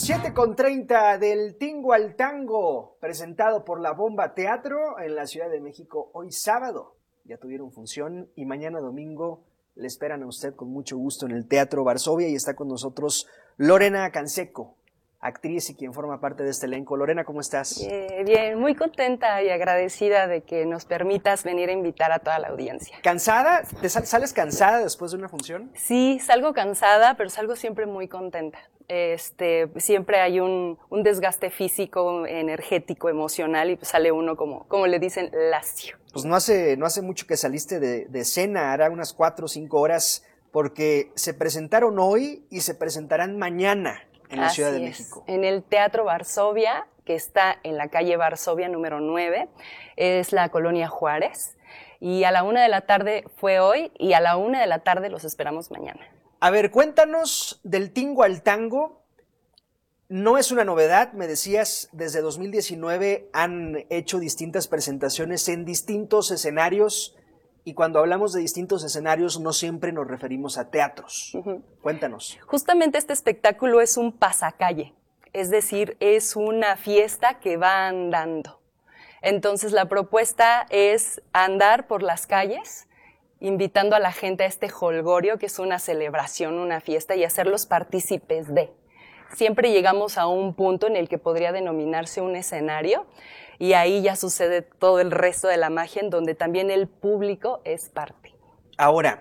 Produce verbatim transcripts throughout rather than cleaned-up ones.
siete con treinta del Tingo al Tango, presentado por La Bomba Teatro en la Ciudad de México hoy sábado. Ya tuvieron función y mañana domingo le esperan a usted con mucho gusto en el Teatro Varsovia y está con nosotros Lorena Canseco, actriz y quien forma parte de este elenco. Lorena, ¿cómo estás? Bien, bien, muy contenta y agradecida de que nos permitas venir a invitar a toda la audiencia. ¿Cansada? ¿Te sal- sales cansada después de una función? Sí, salgo cansada, pero salgo siempre muy contenta. Este, siempre hay un, un desgaste físico, energético, emocional y pues sale uno como, como le dicen, lacio. Pues no hace, no hace mucho que saliste de, de escena, hará unas cuatro o cinco horas, porque se presentaron hoy y se presentarán mañana en la Así Ciudad de es. México. En el Teatro Varsovia, que está en la calle Varsovia número nueve, es la colonia Juárez, y a la una de la tarde fue hoy y a la una de la tarde los esperamos mañana. A ver, cuéntanos del Tingo al Tango. No es una novedad, me decías, desde dos mil diecinueve han hecho distintas presentaciones en distintos escenarios y cuando hablamos de distintos escenarios no siempre nos referimos a teatros. Uh-huh. Cuéntanos. Justamente este espectáculo es un pasacalle, es decir, es una fiesta que va andando. Entonces la propuesta es andar por las calles, invitando a la gente a este jolgorio, que es una celebración, una fiesta, y hacerlos partícipes de. Siempre llegamos a un punto en el que podría denominarse un escenario, y ahí ya sucede todo el resto de la magia, en donde también el público es parte. Ahora,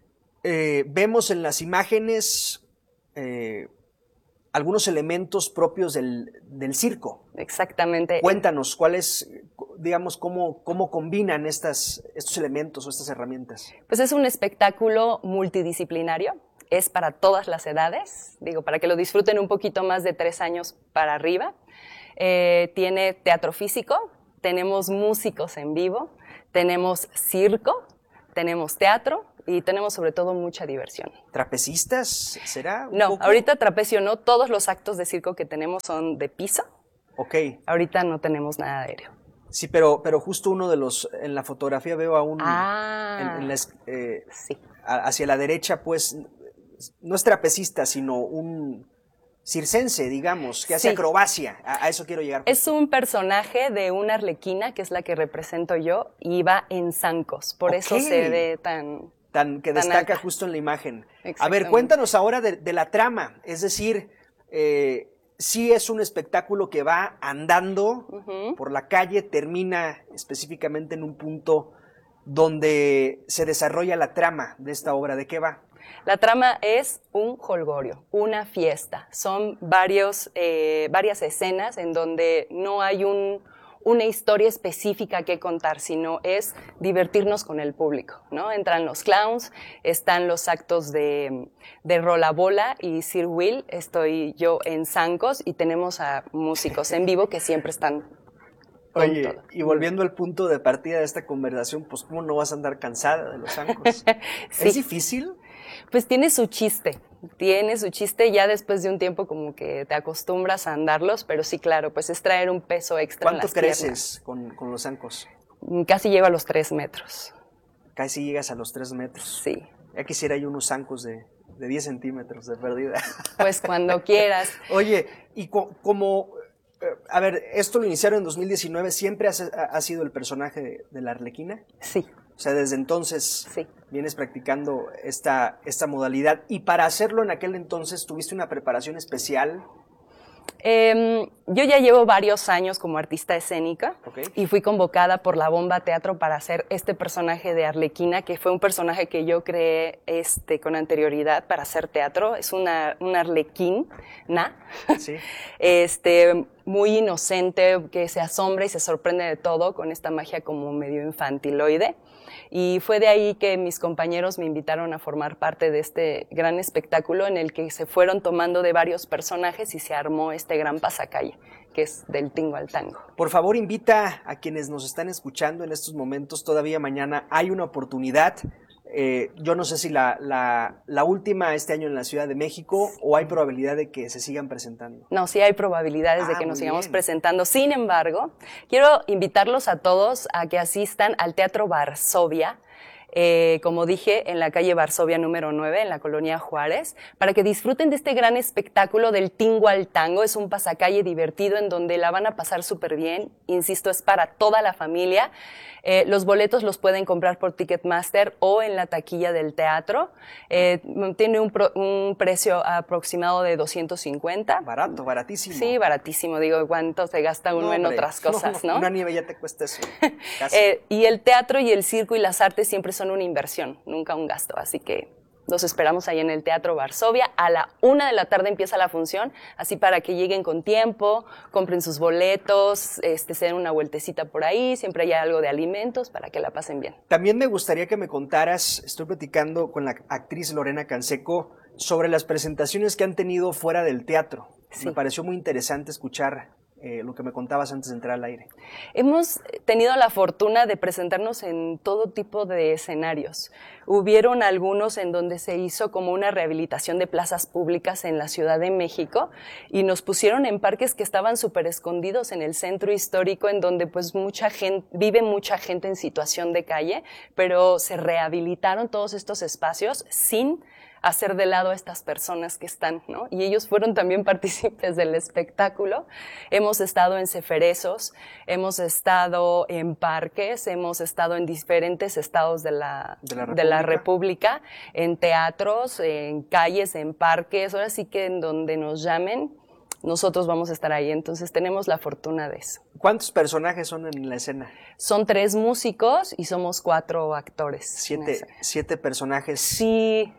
eh, vemos en las imágenes eh, algunos elementos propios del, del circo. Exactamente. Cuéntanos, ¿cuáles, digamos, cómo, cómo combinan estas, estos elementos o estas herramientas? Pues es un espectáculo multidisciplinario, es para todas las edades, digo, para que lo disfruten un poquito más de tres años para arriba. Eh, tiene teatro físico, tenemos músicos en vivo, tenemos circo, tenemos teatro y tenemos sobre todo mucha diversión. ¿Trapecistas será? Un no, poco? Ahorita trapecio no, todos los actos de circo que tenemos son de piso. Ok. Ahorita no tenemos nada aéreo. Sí, pero, pero justo uno de los, en la fotografía veo a un, ah, en, en la, eh, sí. a, hacia la derecha, pues, no es trapecista, sino un circense, digamos, que hace sí. acrobacia. A, a eso quiero llegar. Es un personaje de una arlequina, que es la que represento yo, y va en zancos. Por okay. eso se ve tan... Tan que tan destaca alta. Justo en la imagen. A ver, cuéntanos ahora de, de la trama. Es decir, eh, sí es un espectáculo que va andando uh-huh. por la calle, termina específicamente en un punto donde se desarrolla la trama de esta obra. ¿De qué va? La trama es un jolgorio, una fiesta. Son varios, eh, varias escenas en donde no hay un, una historia específica que contar, sino es divertirnos con el público, ¿no? Entran los clowns, están los actos de, de Rolabola y Sir Will, estoy yo en zancos y tenemos a músicos en vivo que siempre están con Oye, todo. Y volviendo al punto de partida de esta conversación, pues ¿cómo no vas a andar cansada de los zancos? Sí. ¿Es difícil? Pues tiene su chiste, tiene su chiste, ya después de un tiempo como que te acostumbras a andarlos, pero sí, claro, pues es traer un peso extra en las ¿Cuánto creces con, con los zancos? Casi llego a los tres metros. Casi llegas a los tres metros. Sí. Ya quisiera yo unos zancos de, de diez centímetros de perdida. Pues cuando quieras. Oye, y co como, eh, a ver, esto lo iniciaron en dos mil diecinueve, ¿siempre has, ha sido el personaje de, de la Arlequina? Sí. O sea, desde entonces sí. vienes practicando esta, esta modalidad. Y para hacerlo en aquel entonces, ¿tuviste una preparación especial? Eh, yo ya llevo varios años como artista escénica okay. y fui convocada por La Bomba Teatro para hacer este personaje de Arlequina, que fue un personaje que yo creé este, con anterioridad para hacer teatro. Es una, una arlequina, sí. este, muy inocente, que se asombra y se sorprende de todo con esta magia como medio infantiloide. Y fue de ahí que mis compañeros me invitaron a formar parte de este gran espectáculo en el que se fueron tomando de varios personajes y se armó este gran pasacalle, que es del Tingo al Tango. Por favor, invita a quienes nos están escuchando en estos momentos, todavía mañana hay una oportunidad. Eh, yo no sé si la, la, la última este año en la Ciudad de México o hay probabilidad de que se sigan presentando. No, sí hay probabilidades ah, de que nos sigamos bien. presentando. Sin embargo, quiero invitarlos a todos a que asistan al Teatro Varsovia. eh, como dije, en la calle Varsovia número nueve, en la colonia Juárez, para que disfruten de este gran espectáculo del Tingo al Tango. Es un pasacalle divertido en donde la van a pasar súper bien. Insisto, es para toda la familia. Eh, los boletos los pueden comprar por Ticketmaster o en la taquilla del teatro. Eh, tiene un, pro, un precio aproximado de doscientos cincuenta. Barato, baratísimo. Sí, baratísimo. Digo, ¿cuánto se gasta uno no, en hombre, otras cosas, no? no? Una nieve ya te cuesta eso. Casi. eh, y el teatro y el circo y las artes siempre son una inversión, nunca un gasto. Así que los esperamos ahí en el Teatro Varsovia. A la una de la tarde empieza la función, así para que lleguen con tiempo, compren sus boletos, este, se den una vueltecita por ahí, siempre hay algo de alimentos para que la pasen bien. También me gustaría que me contaras, estoy platicando con la actriz Lorena Canseco sobre las presentaciones que han tenido fuera del teatro. Sí. Me pareció muy interesante escuchar Eh, lo que me contabas antes de entrar al aire. Hemos tenido la fortuna de presentarnos en todo tipo de escenarios. Hubieron algunos en donde se hizo como una rehabilitación de plazas públicas en la Ciudad de México y nos pusieron en parques que estaban súper escondidos en el centro histórico, en donde pues mucha gente, vive mucha gente en situación de calle, pero se rehabilitaron todos estos espacios sin hacer de lado a estas personas que están, ¿no? Y ellos fueron también partícipes del espectáculo. Hemos estado en ceferezos, hemos estado en parques, hemos estado en diferentes estados de la, de la, de la República, en teatros, en calles, en parques, ahora sí que en donde nos llamen, nosotros vamos a estar ahí. Entonces tenemos la fortuna de eso. ¿Cuántos personajes son en la escena? Son tres músicos y somos cuatro actores. Siete, siete personajes. Sí.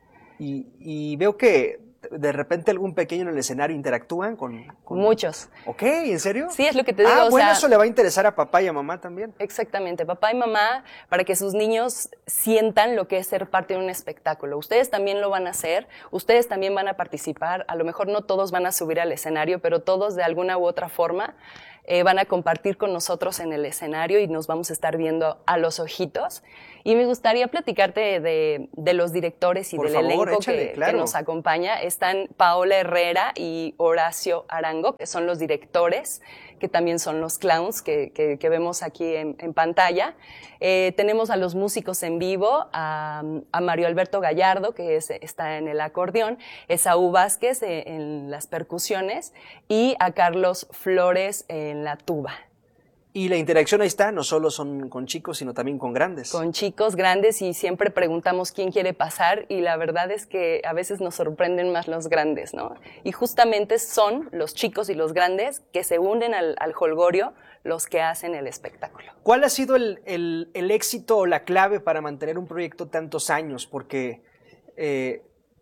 Y, y veo que de repente algún pequeño en el escenario interactúan con, con... Muchos. Ok, ¿en serio? Sí, es lo que te digo. Ah, o bueno, sea, eso le va a interesar a papá y a mamá también. Exactamente, papá y mamá, para que sus niños sientan lo que es ser parte de un espectáculo. Ustedes también lo van a hacer, ustedes también van a participar, a lo mejor no todos van a subir al escenario, pero todos de alguna u otra forma eh, van a compartir con nosotros en el escenario y nos vamos a estar viendo a los ojitos. Y me gustaría platicarte de, de, de los directores y Por del favor, elenco échale, que, claro. que nos acompaña. Están Paola Herrera y Horacio Arango, que son los directores, que también son los clowns que, que, que vemos aquí en, en pantalla. Eh, tenemos a los músicos en vivo, a, a Mario Alberto Gallardo, que es, está en el acordeón, Esaú Vázquez en, en las percusiones y a Carlos Flores en la tuba. Y la interacción ahí está, no solo son con chicos, sino también con grandes. Con chicos grandes y siempre preguntamos quién quiere pasar y la verdad es que a veces nos sorprenden más los grandes, ¿no? Y justamente son los chicos y los grandes que se unen al, al jolgorio los que hacen el espectáculo. ¿Cuál ha sido el, el, el éxito o la clave para mantener un proyecto tantos años? Porque eh,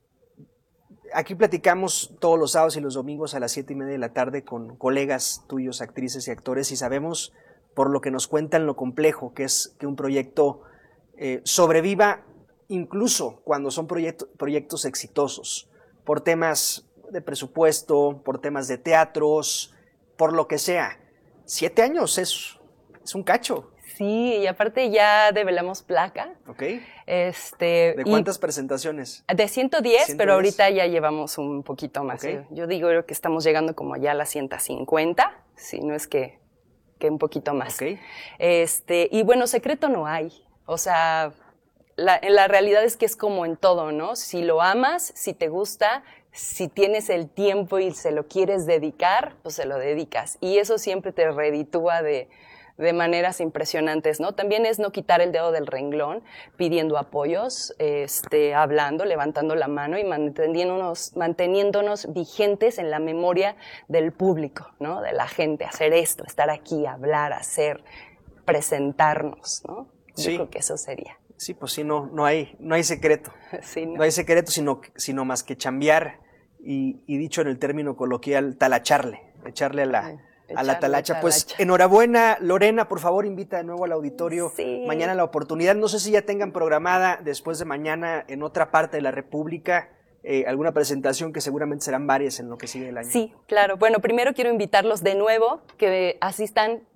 aquí platicamos todos los sábados y los domingos a las siete y media de la tarde con colegas tuyos, actrices y actores, y sabemos por lo que nos cuentan lo complejo que es que un proyecto eh, sobreviva incluso cuando son proyecto, proyectos exitosos, por temas de presupuesto, por temas de teatros, por lo que sea. Siete años es, es un cacho. Sí, y aparte ya develamos placa. Ok. Este, ¿De cuántas presentaciones? De ciento diez, ciento diez, pero ahorita ya llevamos un poquito más. Okay. Yo digo que estamos llegando como ya a las ciento cincuenta, si no es que, que un poquito más. Okay. Este, y bueno, secreto no hay. O sea, la, la realidad es que es como en todo, ¿no? Si lo amas, si te gusta, si tienes el tiempo y se lo quieres dedicar, pues se lo dedicas. Y eso siempre te reditúa de... de maneras impresionantes, ¿no? También es no quitar el dedo del renglón, pidiendo apoyos, este, hablando, levantando la mano y manteniéndonos, manteniéndonos vigentes en la memoria del público, ¿no? De la gente, hacer esto, estar aquí, hablar, hacer, presentarnos, ¿no? Yo sí. creo que eso sería. Sí, pues sí, no, no hay, no hay secreto. Sí, ¿no? No hay secreto, sino, sino más que chambear y, y dicho en el término coloquial, talacharle, echarle a la... Sí. A la talacha. Pues enhorabuena, Lorena, por favor invita de nuevo al auditorio. Sí. Mañana la oportunidad, no sé si ya tengan programada después de mañana en otra parte de la República eh, alguna presentación, que seguramente serán varias en lo que sigue el año. Sí, claro. Bueno, primero quiero invitarlos de nuevo que asistan a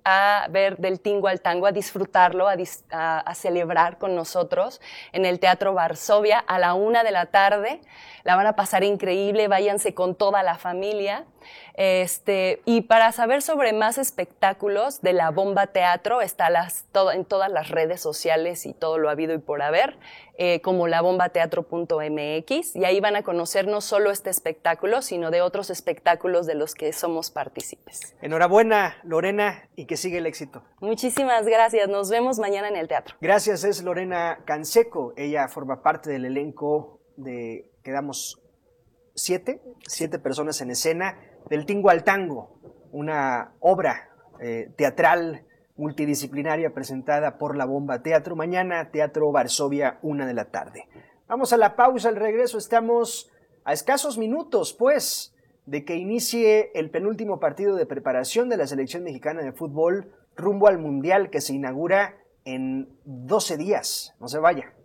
a ver Del Tingo al Tango, a disfrutarlo, a, dis, a, a celebrar con nosotros en el Teatro Varsovia a la una de la tarde. La van a pasar increíble, váyanse con toda la familia. Este, y para saber sobre más espectáculos de La Bomba Teatro, está las, todo, en todas las redes sociales y todo lo habido y por haber, eh, como la bomba teatro punto m x, y ahí van a conocer no solo este espectáculo, sino de otros espectáculos de los que somos partícipes. Enhorabuena, Lorena, y que siga el éxito. Muchísimas gracias, nos vemos mañana en el teatro. Gracias, es Lorena Canseco, ella forma parte del elenco de, quedamos siete, siete personas en escena, Del Tingo al Tango, una obra eh, teatral multidisciplinaria presentada por La Bomba Teatro. Mañana, Teatro Varsovia, una de la tarde. Vamos a la pausa, al regreso estamos a escasos minutos, pues, de que inicie el penúltimo partido de preparación de la selección mexicana de fútbol rumbo al Mundial que se inaugura en doce días. No se vaya.